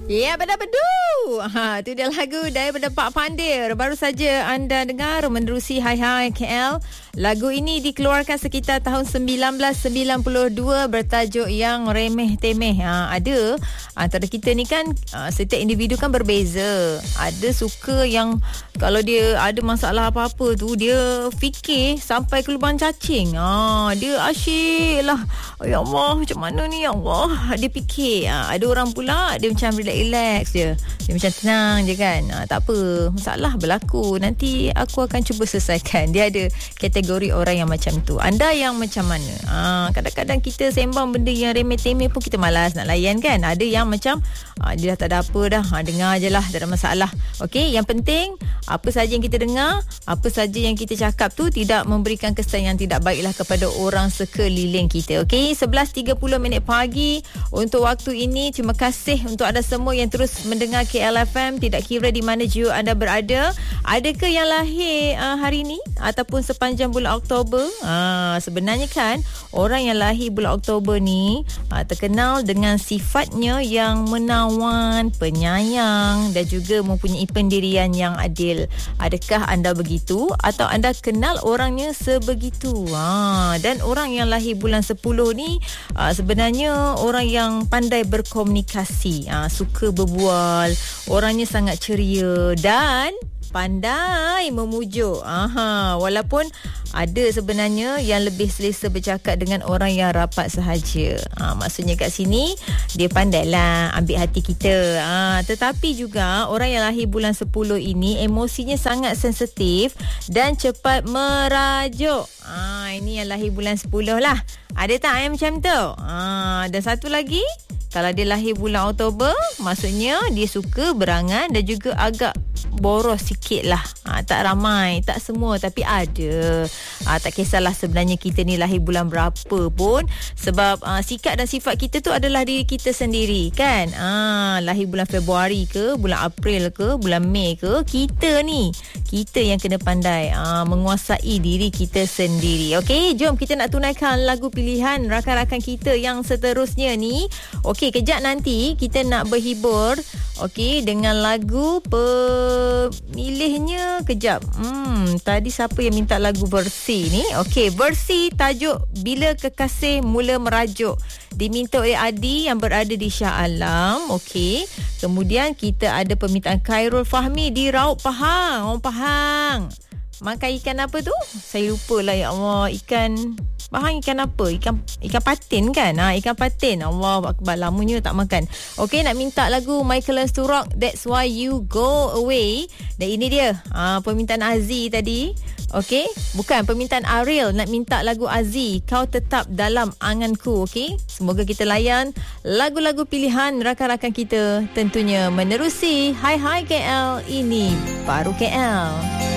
Ya, bedu. Itu dia lagu daripada Pak Pandir. Baru saja anda dengar menerusi Hai Hai KL. Lagu ini dikeluarkan sekitar tahun 1992 bertajuk Yang Remeh Temeh. Ada antara kita ni kan, setiap individu kan berbeza. Ada suka yang kalau dia ada masalah apa-apa tu, dia fikir sampai ke lubang cacing. Dia asyik lah. Ya Allah, macam mana ni ya Allah. Dia fikir. Ada orang pula dia macam relax je. Dia macam tenang je kan. Tak apa, masalah berlaku, nanti aku akan cuba selesaikan. Dia ada kategori orang yang macam tu. Anda yang macam mana? Kadang-kadang kita sembang benda yang remeh-temeh pun kita malas nak layan kan. Ada yang macam dia dah tak ada apa dah, dengar je lah, tak ada masalah. Okey, yang penting apa saja yang kita dengar, apa saja yang kita cakap tu tidak memberikan kesan yang tidak baiklah kepada orang sekeliling kita. Okey, 11.30 pagi untuk waktu ini. Terima kasih untuk anda semua yang terus mendengar KLFM, tidak kira di mana jua anda berada. Adakah yang lahir hari ini ataupun sepanjang bulan Oktober? Sebenarnya kan orang yang lahir bulan Oktober ni terkenal dengan sifatnya yang menawan, penyayang dan juga mempunyai pendirian yang adil. Adakah anda begitu atau anda kenal orangnya sebegitu? Dan orang yang lahir bulan 10 ni sebenarnya orang yang pandai berkomunikasi, suka berbual, orangnya sangat ceria dan pandai memujuk. Walaupun ada sebenarnya yang lebih selesa bercakap dengan orang yang rapat sahaja. Maksudnya kat sini dia pandailah ambil hati kita. Tetapi juga orang yang lahir bulan 10 ini emosinya sangat sensitif dan cepat merajuk. Ini yang lahir bulan 10 lah. Ada tak yang macam tu? Dan satu lagi, kalau dia lahir bulan Oktober, maksudnya dia suka berangan dan juga agak boros sikit lah. Tak ramai, tak semua, tapi ada. Tak kisahlah sebenarnya kita ni lahir bulan berapa pun, sebab sikap dan sifat kita tu adalah diri kita sendiri kan. Lahir bulan Februari ke, bulan April ke, bulan Mei ke, kita yang kena pandai menguasai diri kita sendiri. Okey, jom kita nak tunaikan lagu pilihan rakan-rakan kita yang seterusnya ni. Okey, kejap nanti kita nak berhibur dengan lagu pemilihnya. Kejap. Tadi siapa yang minta lagu Versi ni? Okey, Versi tajuk Bila Kekasih Mula Merajuk. Diminta oleh Adi yang berada di Shah Alam. Okey. Kemudian kita ada permintaan Khairul Fahmi di Raub Pahang. Orang Pahang makan ikan apa tu? Saya lupa lah, ya Allah. Ikan Pahang ikan apa? Ikan patin kan? Ikan patin. Allah Akbar, lamanya tak makan. Okey, nak minta lagu Michael Sturrock, That's Why You Go Away. Dan ini dia permintaan Aziz tadi. Okey, bukan permintaan Ariel, nak minta lagu Aziz, Kau Tetap Dalam Anganku. Okey, semoga kita layan lagu-lagu pilihan rakan-rakan kita, tentunya menerusi Hai Hai KL. Ini baru KL.